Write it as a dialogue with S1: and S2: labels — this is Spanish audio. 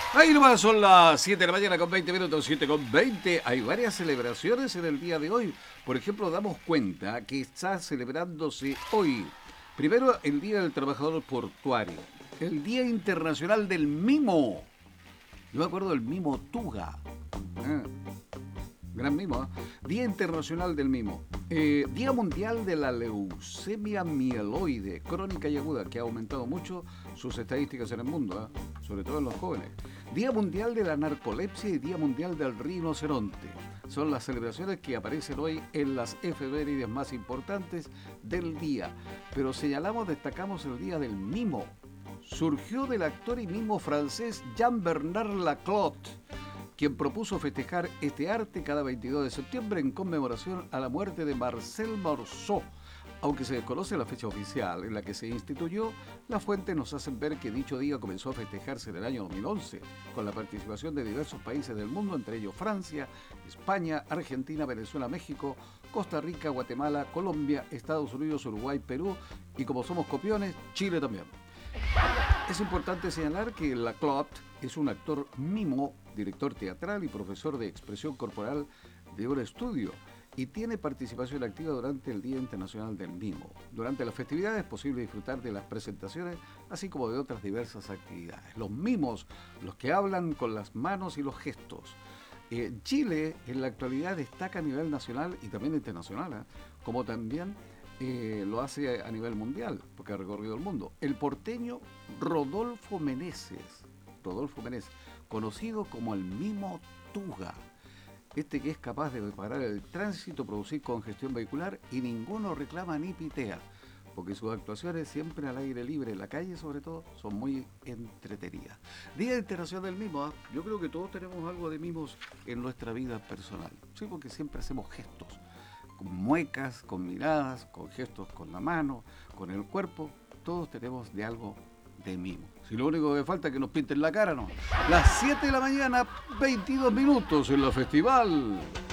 S1: Ahí nomás son las 7 de la mañana con 20 minutos, 7 con 20. Hay varias celebraciones en el día de hoy. Por ejemplo, damos cuenta que está celebrándose hoy. Primero, el Día del Trabajador Portuario. El Día Internacional del Mimo. Yo me acuerdo del mimo Tuga. Ah, gran mimo, ¿eh? Día Internacional del Mimo. Día Mundial de la Leucemia Mieloide, crónica y aguda, que ha aumentado mucho sus estadísticas en el mundo, sobre todo en los jóvenes. Día Mundial de la Narcolepsia y Día Mundial del Rinoceronte. Son las celebraciones que aparecen hoy en las efemérides más importantes del día. Pero destacamos el Día del Mimo. Surgió del actor y mimo francés Jean-Bernard Laclotte, quien propuso festejar este arte cada 22 de septiembre en conmemoración a la muerte de Marcel Marceau. Aunque se desconoce la fecha oficial en la que se instituyó, las fuentes nos hacen ver que dicho día comenzó a festejarse en el año 2011, con la participación de diversos países del mundo, entre ellos Francia, España, Argentina, Venezuela, México, Costa Rica, Guatemala, Colombia, Estados Unidos, Uruguay, Perú y, como somos copiones, Chile también. Es importante señalar que Laclotte es un actor mimo, director teatral y profesor de expresión corporal de un estudio y tiene participación activa durante el Día Internacional del Mimo. Durante las festividades es posible disfrutar de las presentaciones, así como de otras diversas actividades. Los mimos, los que hablan con las manos y los gestos. Chile en la actualidad destaca a nivel nacional y también internacional, como también lo hace a nivel mundial, porque ha recorrido el mundo. El porteño Rodolfo Meneses, conocido como el Mimo Tuga, que es capaz de parar el tránsito, producir congestión vehicular y ninguno reclama ni pitea, porque sus actuaciones siempre al aire libre, en la calle sobre todo, son muy entretenidas. Día Internacional del Mimo, ¿eh? Yo creo que todos tenemos algo de mimos en nuestra vida personal, sí, porque siempre hacemos gestos, con muecas, con miradas, con gestos con la mano, con el cuerpo, todos tenemos de algo de mimo. Si lo único que falta es que nos pinten la cara, no. Las 7 de la mañana, 22 minutos en la festival.